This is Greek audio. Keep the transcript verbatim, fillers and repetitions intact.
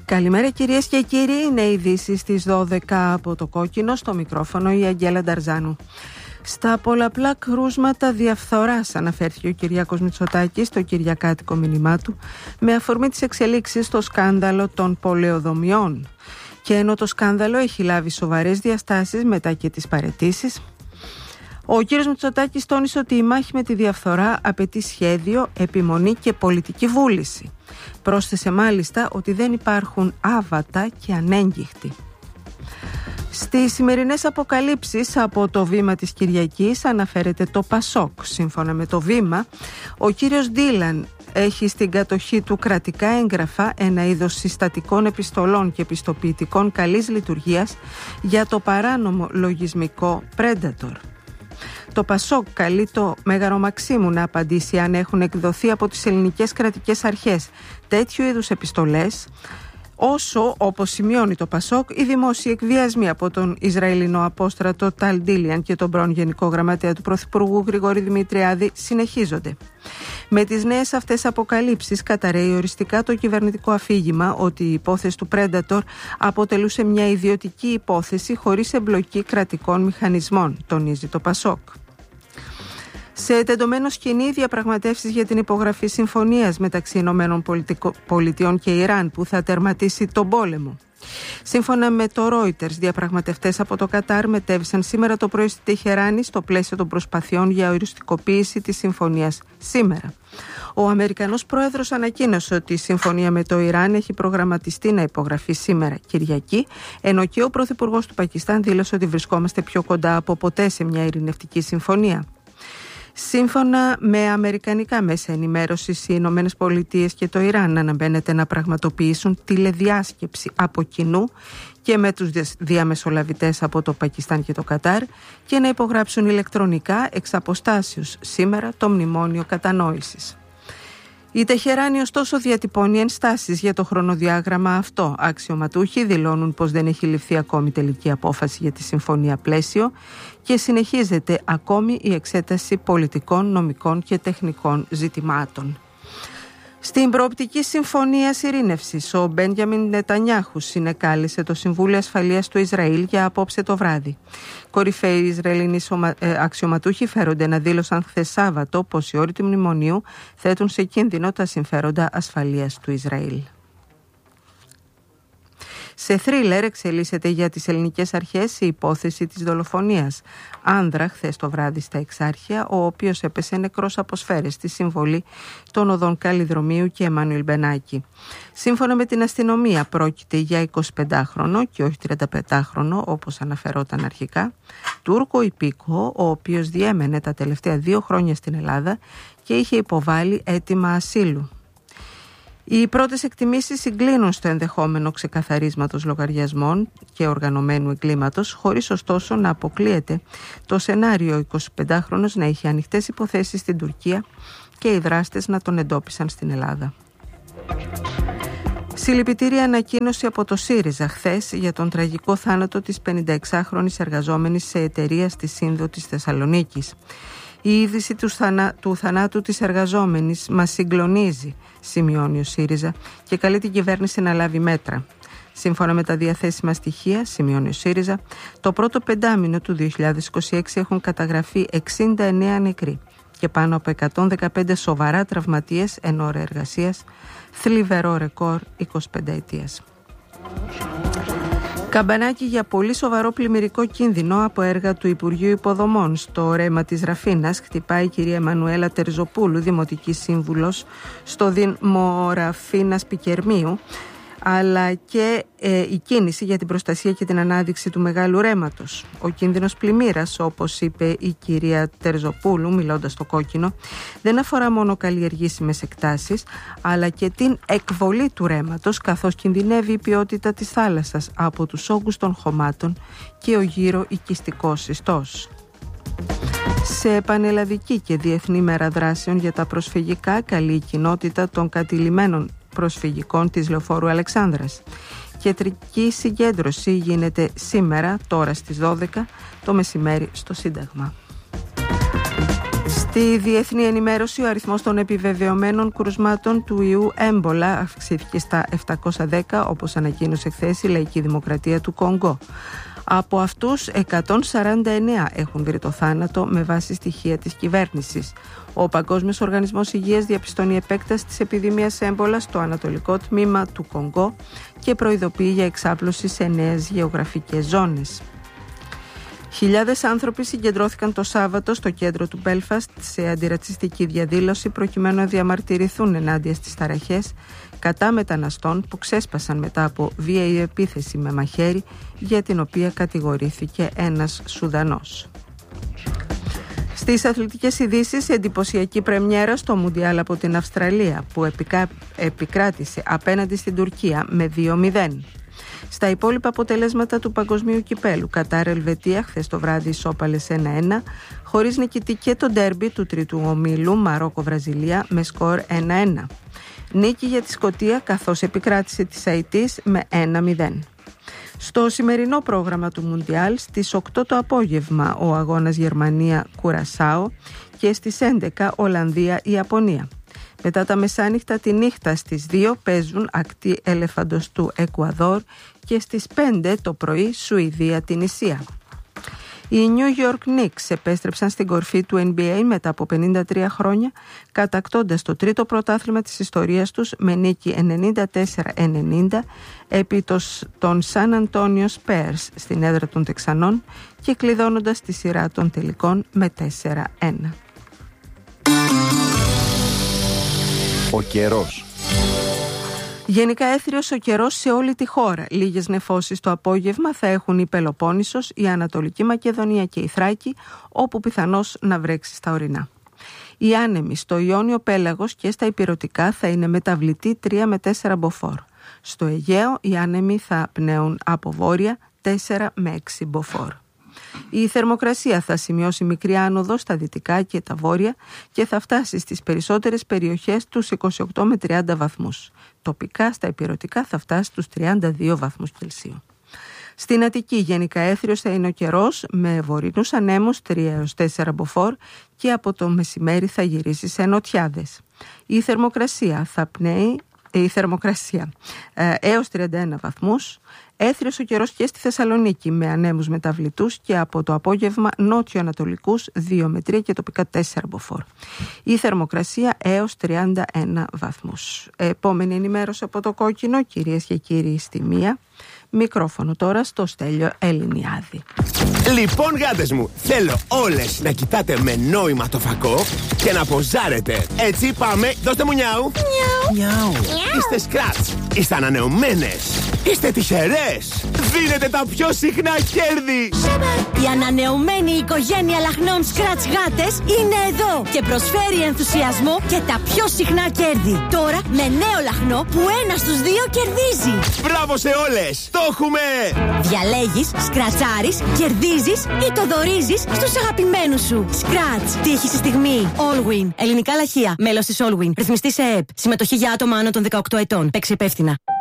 Καλημέρα κυρίες και κύριοι, είναι οι ειδήσεις στις δώδεκα από το Κόκκινο, στο μικρόφωνο η Αγγέλα Νταρζάνου. Στα πολλαπλά κρούσματα διαφθοράς αναφέρθηκε ο Κυριάκος Μητσοτάκης στο κυριακάτικο μήνυμά του με αφορμή τις εξελίξεις στο σκάνδαλο των πολεοδομιών. Και ενώ το σκάνδαλο έχει λάβει σοβαρές διαστάσεις μετά και τις παραιτήσεις, ο κύριος Μητσοτάκης τόνισε ότι η μάχη με τη διαφθορά απαιτεί σχέδιο, επιμονή και πολιτική βούληση. Πρόσθεσε μάλιστα ότι δεν υπάρχουν άβατα και ανέγγιχτοι. Στις σημερινές αποκαλύψεις από το Βήμα της Κυριακής αναφέρεται το Πασόκ. Σύμφωνα με το Βήμα, ο κύριος Ντίλαν έχει στην κατοχή του κρατικά έγγραφα, ένα είδος συστατικών επιστολών και επιστοποιητικών καλής λειτουργίας για το παράνομο λογισμικό Predator. Το Πασόκ καλεί το Μέγαρο Μαξίμου να απαντήσει αν έχουν εκδοθεί από τις ελληνικές κρατικές αρχές τέτοιου είδους επιστολές, όσο, όπως σημειώνει το Πασόκ, οι δημόσιοι εκβιασμοί από τον Ισραηλινό απόστρατο Ταλ Ντίλιαν και τον πρώην Γενικό Γραμματέα του Πρωθυπουργού Γρηγόρη Δημητριάδη συνεχίζονται. Με τις νέες αυτές αποκαλύψεις καταρρέει οριστικά το κυβερνητικό αφήγημα ότι η υπόθεση του Predator αποτελούσε μια ιδιωτική υπόθεση χωρίς εμπλοκή κρατικών μηχανισμών, τονίζει το Πασόκ. Σε τεντωμένο σκηνή, διαπραγματεύσεις για την υπογραφή συμφωνίας μεταξύ Ηνωμένων Πολιτειών και Ιράν που θα τερματίσει τον πόλεμο. Σύμφωνα με το Reuters, διαπραγματευτές από το Κατάρ μετέβησαν σήμερα το πρωί στη Τεχεράνη στο πλαίσιο των προσπαθειών για οριστικοποίηση της συμφωνίας σήμερα. Ο Αμερικανός πρόεδρος ανακοίνωσε ότι η συμφωνία με το Ιράν έχει προγραμματιστεί να υπογραφεί σήμερα Κυριακή, ενώ και ο πρωθυπουργός του Πακιστάν δήλωσε ότι βρισκόμαστε πιο κοντά από ποτέ σε μια ειρηνευτική συμφωνία. Σύμφωνα με αμερικανικά μέσα ενημέρωσης, οι Ηνωμένες Πολιτείες και το Ιράν αναμένεται να πραγματοποιήσουν τηλεδιάσκεψη από κοινού και με τους διαμεσολαβητές από το Πακιστάν και το Κατάρ και να υπογράψουν ηλεκτρονικά εξ αποστάσεως σήμερα το μνημόνιο κατανόησης. Η Τεχεράνη ωστόσο διατυπώνει ενστάσεις για το χρονοδιάγραμμα αυτό. Αξιωματούχοι δηλώνουν πως δεν έχει ληφθεί ακόμη τελική απόφαση για τη συμφωνία πλαίσιο και συνεχίζεται ακόμη η εξέταση πολιτικών, νομικών και τεχνικών ζητημάτων. Στην προοπτική συμφωνία ειρήνευσης, ο Μπέντιαμιν Νετανιάχου συνεκάλεσε το Συμβούλιο Ασφαλείας του Ισραήλ για απόψε το βράδυ. Κορυφαίοι Ισραηλινοί αξιωματούχοι φέρονται να δήλωσαν χθες Σάββατο πως οι όροι του μνημονίου θέτουν σε κίνδυνο τα συμφέροντα ασφαλείας του Ισραήλ. Σε θρίλερ εξελίσσεται για τις ελληνικές αρχές η υπόθεση της δολοφονίας άνδρα χθες το βράδυ στα Εξάρχεια, ο οποίος έπεσε νεκρός από σφαίρες στη συμβολή των οδών Καλλιδρομίου και Εμμανουήλ Μπενάκη. Σύμφωνα με την αστυνομία πρόκειται για εικοσιπεντάχρονο και όχι τριανταπεντάχρονο όπως αναφερόταν αρχικά, Τούρκο υπήκοο, ο οποίος διέμενε τα τελευταία δύο χρόνια στην Ελλάδα και είχε υποβάλει αίτημα ασύλου. Οι πρώτες εκτιμήσεις συγκλίνουν στο ενδεχόμενο ξεκαθαρίσματος λογαριασμών και οργανωμένου εγκλήματος, χωρίς ωστόσο να αποκλείεται το σενάριο ο εικοσιπεντάχρονος να είχε ανοιχτές υποθέσεις στην Τουρκία και οι δράστες να τον εντόπισαν στην Ελλάδα. Συλληπιτήρια ανακοίνωση από το ΣΥΡΙΖΑ χθες για τον τραγικό θάνατο της πενηνταεξάχρονης εργαζόμενης σε εταιρεία στη Σύνδο της Θεσσαλονίκης. Η είδηση του, θανά, του θανάτου της εργαζόμενης μας συγκλονίζει, σημειώνει ο ΣΥΡΙΖΑ και καλεί την κυβέρνηση να λάβει μέτρα. Σύμφωνα με τα διαθέσιμα στοιχεία, σημειώνει ο ΣΥΡΙΖΑ, το πρώτο πεντάμινο του δύο χιλιάδες είκοσι έξι έχουν καταγραφεί εξήντα εννέα νεκροί και πάνω από εκατόν δεκαπέντε σοβαρά τραυματίες εν ώρα εργασίας, θλιβερό ρεκόρ εικοσιπενταετίας. Καμπανάκι για πολύ σοβαρό πλημμυρικό κίνδυνο από έργα του Υπουργείου Υποδομών στο ρέμα της Ραφίνας χτυπάει η κυρία Εμμανουέλα Τερζοπούλου, δημοτική σύμβουλος στο Δήμο Ραφίνας Πικερμίου, αλλά και ε, η κίνηση για την προστασία και την ανάδειξη του μεγάλου ρέματος. Ο κίνδυνος πλημμύρας, όπως είπε η κυρία Τερζοπούλου μιλώντας στο Κόκκινο, δεν αφορά μόνο καλλιεργήσιμες εκτάσεις, αλλά και την εκβολή του ρέματος, καθώς κινδυνεύει η ποιότητα της θάλασσας από τους όγκους των χωμάτων και ο γύρω οικιστικός ιστός. Σε πανελλαδική και διεθνή μέρα δράσεων για τα προσφυγικά καλεί η κοινότητα των κατηλημένων προσφυγικών της Λεωφόρου Αλεξάνδρας. Κεντρική συγκέντρωση γίνεται σήμερα, τώρα στις δώδεκα το μεσημέρι στο Σύνταγμα. Στη διεθνή ενημέρωση, ο αριθμός των επιβεβαιωμένων κρουσμάτων του ιού έμπολα αυξήθηκε στα επτακόσια δέκα, όπως ανακοίνωσε χθες η Λαϊκή Δημοκρατία του Κονγκό. Από αυτούς, εκατόν σαράντα εννέα έχουν βρει το θάνατο με βάση στοιχεία της κυβέρνησης. Ο Παγκόσμιος Οργανισμός Υγείας διαπιστώνει επέκταση της επιδημίας έμπολα στο ανατολικό τμήμα του Κονγκό και προειδοποιεί για εξάπλωση σε νέες γεωγραφικές ζώνες. Χιλιάδες άνθρωποι συγκεντρώθηκαν το Σάββατο στο κέντρο του Μπέλφαστ σε αντιρατσιστική διαδήλωση προκειμένου να διαμαρτυρηθούν ενάντια στις ταραχές κατά μεταναστών που ξέσπασαν μετά από βίαιη επίθεση με μαχαίρι για την οποία κατηγορήθηκε ένας Σουδανός. Στις αθλητικές ειδήσεις, εντυπωσιακή πρεμιέρα στο Μουντιάλ από την Αυστραλία που επικα... επικράτησε απέναντι στην Τουρκία με δύο μηδέν. Στα υπόλοιπα αποτελέσματα του Παγκοσμίου Κυπέλου, Κατάρ Ελβετία χθες το βράδυ ισόπαλες ένα ένα, χωρίς νικητή και το ντέρμπι του τρίτου ομίλου Μαρόκο Βραζιλία με σκορ ένα ένα. Νίκη για τη Σκωτία καθώς επικράτησε της Αιτής με ένα μηδέν. Στο σημερινό πρόγραμμα του Μουντιάλ, στις οκτώ το απόγευμα ο αγώνας Γερμανία-Κουρασάο και στις έντεκα Ολλανδία-Ιαπωνία. Μετά τα μεσάνυχτα τη νύχτα στις δύο παίζουν ακτή Ελεφαντοστού Εκουαδόρ και στις πέντε το πρωί Σουηδία-Τινησία. Οι New York Knicks επέστρεψαν στην κορφή του N B A μετά από πενήντα τρία χρόνια, κατακτώντας το τρίτο πρωτάθλημα της ιστορίας τους με νίκη ενενήντα τέσσερα ενενήντα επί των San Antonio Spurs στην έδρα των Τεξανών και κλειδώνοντας τη σειρά των τελικών με τέσσερα ένα. Ο καιρός. Γενικά έθριος ο καιρός σε όλη τη χώρα. Λίγες νεφώσεις το απόγευμα θα έχουν η Πελοπόννησος, η Ανατολική Μακεδονία και η Θράκη, όπου πιθανώς να βρέξει στα ορεινά. Οι άνεμοι στο Ιόνιο Πέλαγος και στα Ηπειρωτικά θα είναι μεταβλητοί τρία με τέσσερα μποφόρ. Στο Αιγαίο οι άνεμοι θα πνέουν από βόρεια τέσσερα με έξι μποφόρ. Η θερμοκρασία θα σημειώσει μικρή άνοδο στα δυτικά και τα βόρεια και θα φτάσει στις περισσότερες περιοχές τους είκοσι οκτώ με τριάντα βαθμούς. Τοπικά στα ηπειρωτικά θα φτάσει στους τριάντα δύο βαθμούς Κελσίου. Στην Αττική γενικά έθριος θα είναι ο καιρός με βορεινούς ανέμους τρία έως τέσσερα μποφόρ και από το μεσημέρι θα γυρίσει σε νοτιάδες. Η θερμοκρασία θα πνέει η θερμοκρασία ε, έως τριάντα ένα βαθμούς. Έθριος ο καιρός και στη Θεσσαλονίκη με ανέμους μεταβλητούς και από το απόγευμα νότιο-ανατολικούς δύο με τρία και τοπικά τέσσερα μποφόρ. Η θερμοκρασία έως τριάντα ένα βαθμούς. Επόμενη ενημέρωση από το Κόκκινο, κυρίες και κύριοι, στη μία. Μικρόφωνο τώρα στο Στέλιο Ελληνιάδη. Λοιπόν, γάτες μου, θέλω όλες να κοιτάτε με νόημα το φακό και να ποζάρετε. Έτσι πάμε, δώστε μου νιάου. Νιάου. Είστε σκράτς, είστε ανανεωμένες, είστε τυχερές. Δίνετε τα πιο συχνά κέρδη. Η ανανεωμένη οικογένεια λαχνών σκράτς γάτες είναι εδώ και προσφέρει ενθουσιασμό και τα πιο συχνά κέρδη. Τώρα με νέο λαχνό που ένα στους δύο κερδίζει. Μπράβο σε όλες, το έχουμε! Διαλέγεις, σκρατσάρεις, κερδίζεις ή το δωρίζεις στους αγαπημένους σου. Σκράτς, τύχη στη στιγμή. Allwin. Ελληνικά λαχεία. Μέλος της Allwin. Ρυθμιστή σε ΕΕΠ. Συμμετοχή για άτομα άνω των δεκαοκτώ ετών. Παίξε υπεύθυνα.